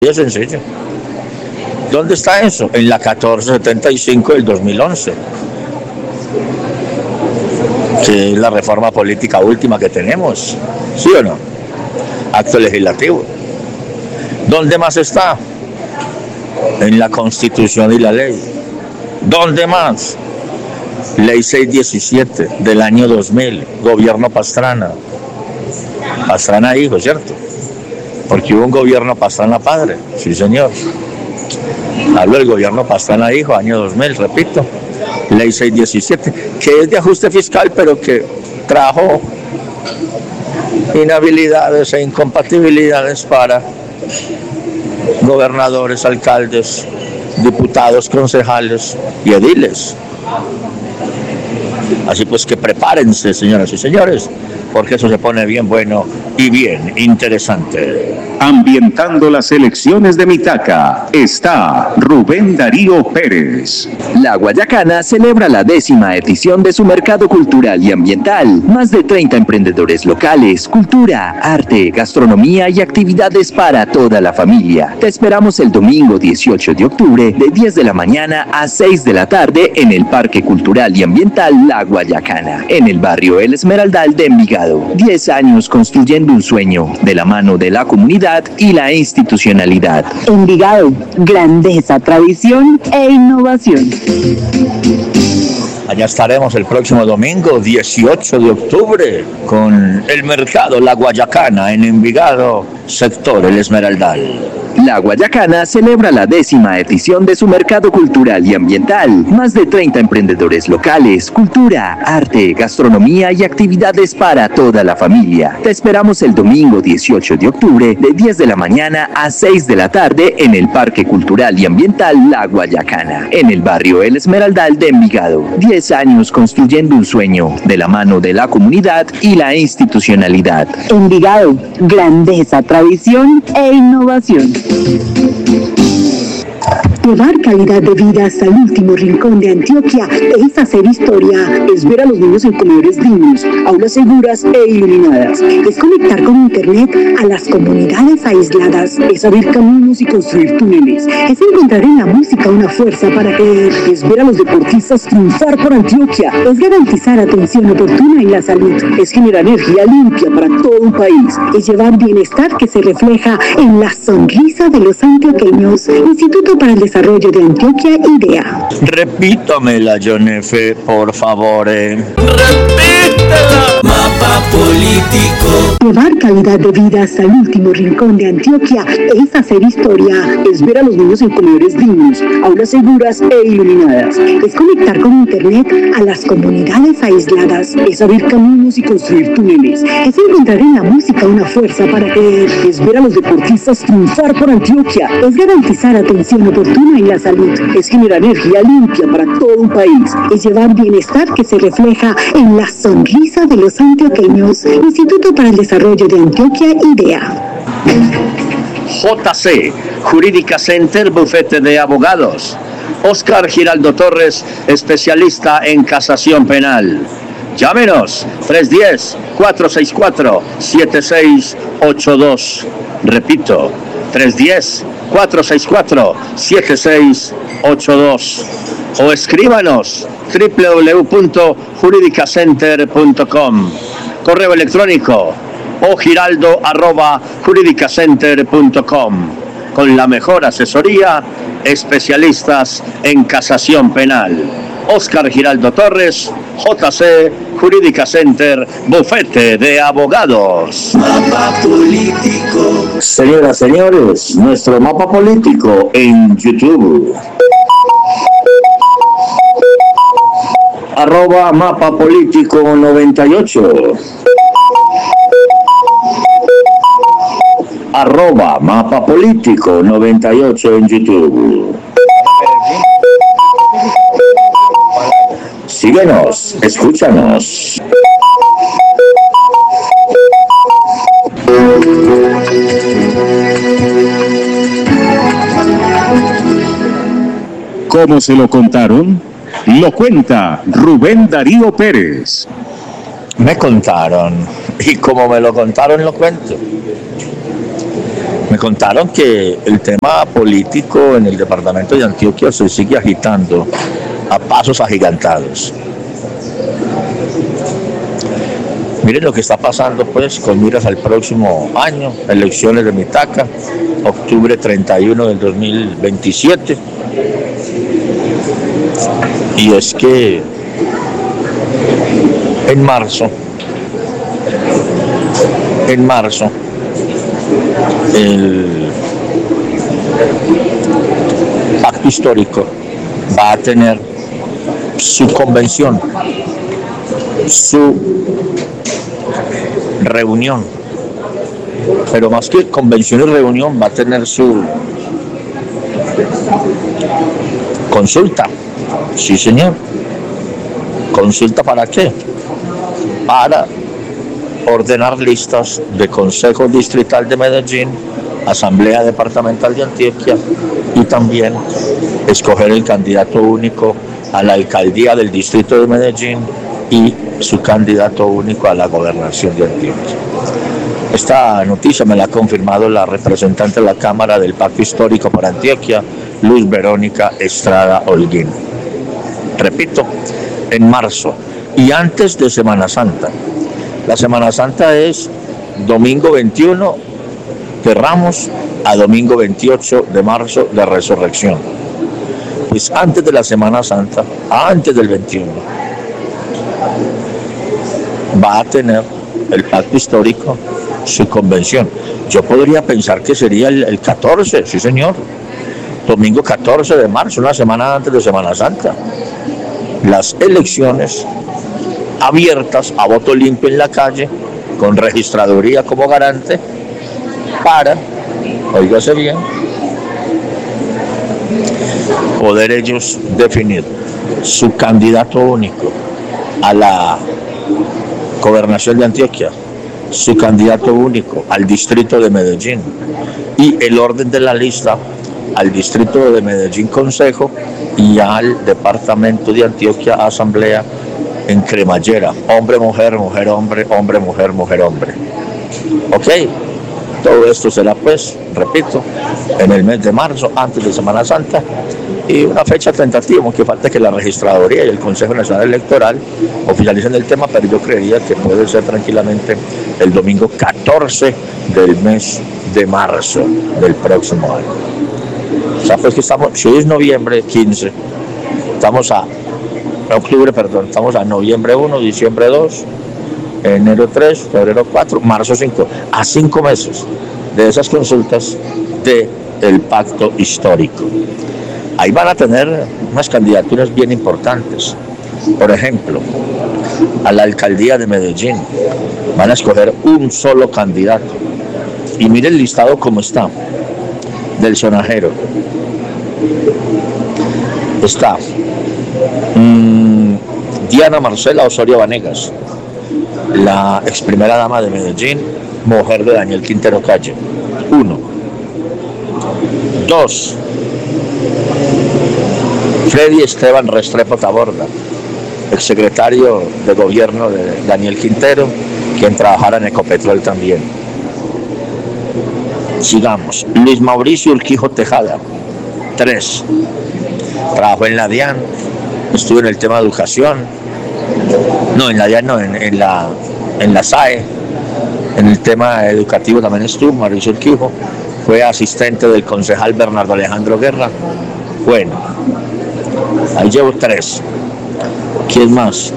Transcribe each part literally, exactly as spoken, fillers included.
Es sencillo. ¿Dónde está eso? En la catorce setenta y cinco del dos mil once. Que es la reforma política última que tenemos. ¿Sí o no? Acto legislativo. ¿Dónde más está? En la Constitución y la ley. ¿Dónde más? Ley seiscientos diecisiete del año dos mil, gobierno Pastrana. Pastrana hijo, ¿cierto? Porque hubo un gobierno Pastrana padre, sí señor. Hablo del gobierno Pastrana hijo, año dos mil, repito. Ley seiscientos diecisiete, que es de ajuste fiscal, pero que trajo inhabilidades e incompatibilidades para gobernadores, alcaldes, diputados, concejales y ediles. Así pues que prepárense, señoras y señores, porque eso se pone bien bueno y bien interesante. Ambientando las elecciones de Mitaca está Rubén Darío Pérez. La Guayacana celebra la décima edición de su mercado cultural y ambiental. Más de treinta emprendedores locales, cultura, arte, gastronomía y actividades para toda la familia. Te esperamos el domingo dieciocho de octubre de diez de la mañana a seis de la tarde en el Parque Cultural y Ambiental La Guayacana, en el barrio El Esmeraldal de Envigado. diez años construyendo un sueño de la mano de la comunidad y la institucionalidad. Envigado, grandeza, tradición e innovación. Allá estaremos el próximo domingo, dieciocho de octubre, con el mercado La Guayacana en Envigado, sector El Esmeraldal. La Guayacana celebra la décima edición de su mercado cultural y ambiental. Más de treinta emprendedores locales, cultura, arte, gastronomía y actividades para toda la familia. Te esperamos el domingo dieciocho de octubre de diez de la mañana a seis de la tarde en el Parque Cultural y Ambiental La Guayacana, en el barrio El Esmeraldal de Envigado. diez años construyendo un sueño de la mano de la comunidad y la institucionalidad. Envigado, grandeza, tradición e innovación. Llevar calidad de vida hasta el último rincón de Antioquia es hacer historia, es ver a los niños en comedores dignos, aulas seguras e iluminadas, es conectar con internet a las comunidades aisladas, es abrir caminos y construir túneles, es encontrar en la música una fuerza para creer, es ver a los deportistas triunfar por Antioquia, es garantizar atención oportuna en la salud, es generar energía limpia para todo un país, es llevar bienestar que se refleja en la sonrisa de los antioqueños. Instituto para el Desarrollo de Antioquia, IDEA. Repítamela, John F., por favor. Eh. Repítela. Mapa político. Llevar calidad de vida hasta el último rincón de Antioquia es hacer historia, es ver a los niños en comedores dignos, aulas seguras e iluminadas, es conectar con internet a las comunidades aisladas, es abrir caminos y construir túneles, es encontrar en la música una fuerza para creer, es ver a los deportistas triunfar por Antioquia, es garantizar atención oportuna en la salud, es generar energía limpia para todo un país, es llevar bienestar que se refleja en la sonrisa de los antioqueños. Instituto para el Desarrollo de Antioquia, IDEA. J C, Jurídica Center, bufete de abogados. Oscar Giraldo Torres, especialista en casación penal. Llámenos, tres uno cero, cuatro seis cuatro, siete seis ocho dos. Repito, tres uno cero, cuatro seis cuatro, siete seis ocho dos. O escríbanos, doble u doble u doble u punto juridicacenter punto com. Correo electrónico o giraldo arroba juridicacenter punto com. Con la mejor asesoría, especialistas en casación penal. Oscar Giraldo Torres, J C, Jurídica Center, bufete de abogados. Mapa político. Señoras, señores, nuestro mapa político en YouTube. Arroba Mapa Político noventa y ocho. Arroba Mapa Político noventa y ocho en YouTube. Síguenos, escúchanos. ¿Cómo se lo contaron? Lo cuenta Rubén Darío Pérez. Me contaron, y como me lo contaron lo cuento. Me contaron que el tema político en el departamento de Antioquia se sigue agitando a pasos agigantados. Miren lo que está pasando pues con miras al próximo año, elecciones de Mitaca, octubre treinta y uno del dos mil veintisiete. Y es que en marzo, en marzo, el pacto histórico va a tener su convención, su reunión, pero más que convención y reunión va a tener su consulta. Sí, señor. ¿Consulta para qué? Para ordenar listas de Consejo Distrital de Medellín, Asamblea Departamental de Antioquia y también escoger el candidato único a la alcaldía del distrito de Medellín y su candidato único a la gobernación de Antioquia. Esta noticia me la ha confirmado la representante de la Cámara del Pacto Histórico para Antioquia, Luz Verónica Estrada Holguín. Repito, en marzo y antes de Semana Santa. La Semana Santa es domingo veintiuno de Ramos a domingo veintiocho de marzo de Resurrección. Pues antes de la Semana Santa, antes del veintiuno, va a tener el Pacto Histórico su convención. Yo podría pensar que sería el, el catorce, sí señor, domingo catorce de marzo, una semana antes de Semana Santa. Las elecciones abiertas a voto limpio en la calle, con registraduría como garante, para, óigase bien, poder ellos definir su candidato único a la gobernación de Antioquia, su candidato único al distrito de Medellín y el orden de la lista al distrito de Medellín Consejo y al departamento de Antioquia Asamblea en cremallera, hombre, mujer, mujer, hombre, hombre, mujer, mujer, hombre. Ok, todo esto será pues, repito, en el mes de marzo, antes de Semana Santa, y una fecha tentativa, aunque falta que la registraduría y el Consejo Nacional Electoral oficialicen el tema, pero yo creería que puede ser tranquilamente el domingo catorce del mes de marzo del próximo año. O sea, pues que estamos, si hoy es noviembre quince, estamos a octubre, perdón, estamos a noviembre uno, diciembre dos, enero tres, febrero cuatro, marzo cinco, a cinco meses de esas consultas del pacto histórico. Ahí van a tener unas candidaturas bien importantes. Por ejemplo, a la alcaldía de Medellín van a escoger un solo candidato. Y mire el listado como está, del sonajero. Está mmm, Diana Marcela Osorio Vanegas, la ex primera dama de Medellín, mujer de Daniel Quintero Calle. Uno. Dos. Freddy Esteban Restrepo Taborda, exsecretario de gobierno de Daniel Quintero, quien trabajara en Ecopetrol también. Sigamos. Luis Mauricio Urquijo Tejada. Tres. Trabajó en la DIAN, estuvo en el tema de educación. No, en la DIAN no, en, en, la, en la S A E. En el tema educativo también estuvo Mauricio Urquijo. Fue asistente del concejal Bernardo Alejandro Guerra. Bueno, ahí llevo tres. ¿Quién más?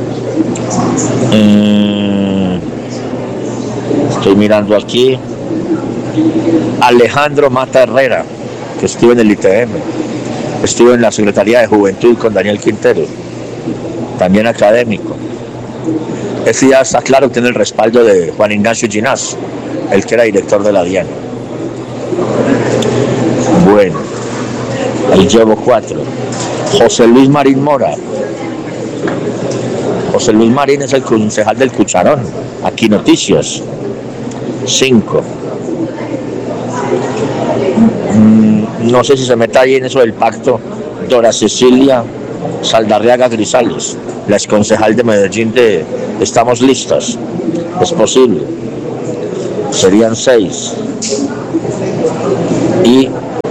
Eh, estoy mirando aquí. Alejandro Mata Herrera, que estuvo en el I T M. Estuvo en la Secretaría de Juventud con Daniel Quintero. También académico. Ese ya está claro que tiene el respaldo de Juan Ignacio Ginás, el que era director de la DIAN. Bueno, ahí llevo cuatro. José Luis Marín Mora. José Luis Marín es el concejal del Cucharón, Aquí Noticias. Cinco. Mm, no sé si se mete ahí en eso del pacto Dora Cecilia Saldarriaga Grisales, la exconcejal de Medellín de Estamos Listas. Es posible. Serían seis. Y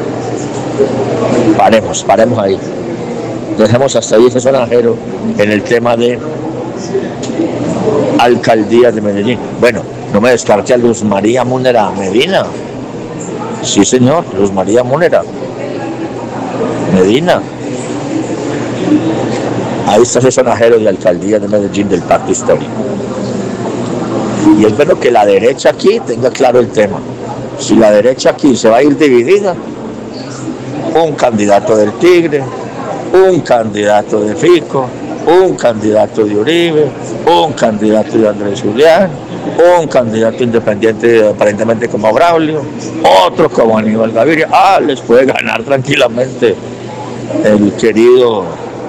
paremos, paremos ahí. Dejemos hasta ahí ese sonajero en el tema de alcaldía de Medellín. Bueno, no me descarte a Luz María Múnera Medina. Sí, señor, Luz María Múnera Medina. Ahí está ese sonajero de alcaldía de Medellín del Pacto Histórico. Y es bueno que la derecha aquí tenga claro el tema. Si la derecha aquí se va a ir dividida, un candidato del Tigre, un candidato de Fico, un candidato de Uribe, un candidato de Andrés Julián, un candidato independiente aparentemente como Braulio, otro como Aníbal Gaviria. Ah, les puede ganar tranquilamente el querido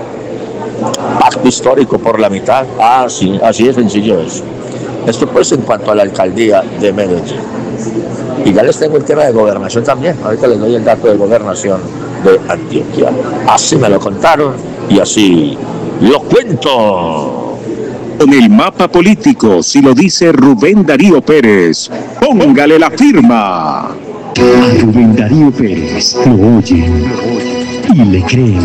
Pacto Histórico por la mitad. Ah, sí, así de sencillo es. Esto pues en cuanto a la alcaldía de Medellín. Y ya les tengo el tema de gobernación también. Ahorita les doy el dato de gobernación de Antioquia. Así me lo contaron y así lo cuento. Con el mapa político, si lo dice Rubén Darío Pérez, póngale la firma. A Rubén Darío Pérez lo oyen y le creen.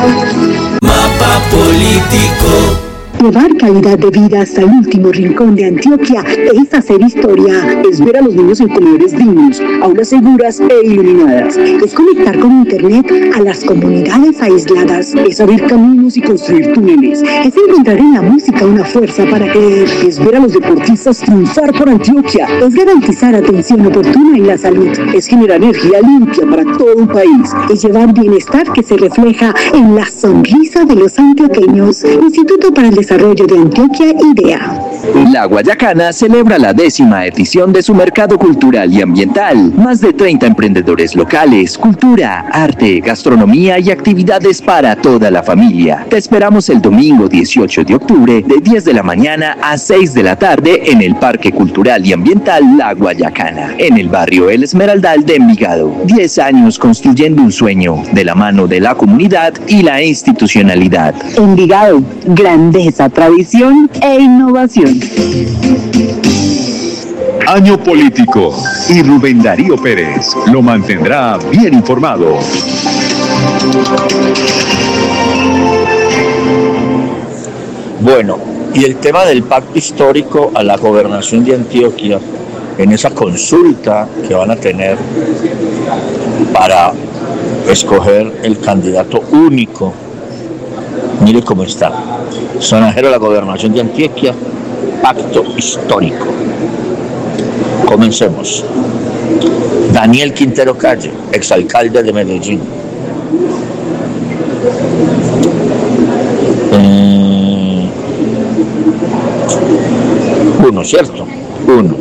Mapa político. Llevar calidad de vida hasta el último rincón de Antioquia es hacer historia. Es ver a los niños en comedores dignos, aulas seguras e iluminadas. Es conectar con internet a las comunidades aisladas. Es abrir caminos y construir túneles. Es encontrar en la música una fuerza para creer. Es ver a los deportistas triunfar por Antioquia. Es garantizar atención oportuna en la salud. Es generar energía limpia para todo un país. Es llevar bienestar que se refleja en la sonrisa de los antioqueños. Instituto para el Desarrollo de Antioquia, IDEA. La Guayacana celebra la décima edición de su mercado cultural y ambiental. Más de treinta emprendedores locales, cultura, arte, gastronomía y actividades para toda la familia. Te esperamos el domingo dieciocho de octubre de diez de la mañana a seis de la tarde en el Parque Cultural y Ambiental La Guayacana, en el barrio El Esmeraldal de Envigado. diez años construyendo un sueño de la mano de la comunidad y la institucionalidad. Envigado, grandeza, tradición e innovación. Año político y Rubén Darío Pérez lo mantendrá bien informado. Bueno, y el tema del pacto histórico a la gobernación de Antioquia, en esa consulta que van a tener para escoger el candidato único. Mire cómo está. Sonajero de la gobernación de Antioquia, pacto histórico. Comencemos. Daniel Quintero Calle, exalcalde de Medellín. Eh, uno, ¿cierto? Uno.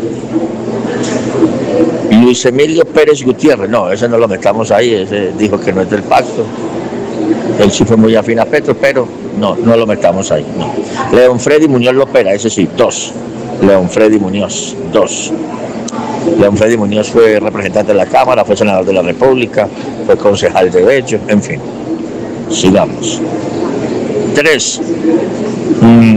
Luis Emilio Pérez Gutiérrez, no, ese no lo metamos ahí, ese dijo que no es del pacto. Él sí fue muy afín a Petro, pero no, no lo metamos ahí, no. León Freddy Muñoz Lopera, ese sí, dos. León Freddy Muñoz, dos. León Freddy Muñoz fue representante de la Cámara, fue senador de la República, fue concejal de Bello, en fin. Sigamos. Tres. Mm.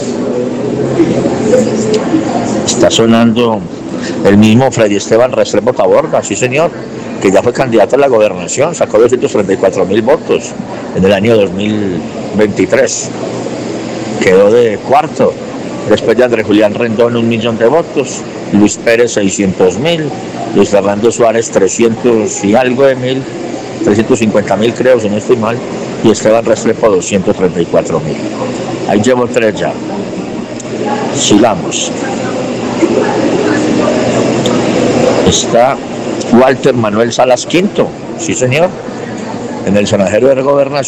Está sonando el mismo Freddy Esteban Restrepo Taborda, sí señor, que ya fue candidato a la gobernación, sacó doscientos treinta y cuatro mil votos en el año dos mil veintitrés. Quedó de cuarto, después de Andrés Julián Rendón un millón de votos, Luis Pérez seiscientos mil, Luis Fernando Suárez trescientos y algo de mil, trescientos cincuenta mil creo, si no estoy mal, y Esteban Restrepo doscientos treinta y cuatro mil. Ahí llevo tres ya. Sigamos. Está Walter Manuel Salas Quinto, sí señor, en el sonajero de gobernación.